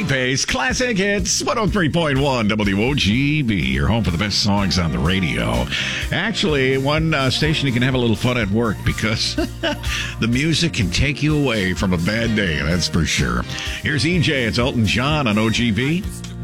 Great Bass, classic hits, 103.1 WOGB, your home for the best songs on the radio. Actually, one station you can have a little fun at work because the music can take you away from a bad day, that's for sure. Here's EJ, it's Elton John on OGB.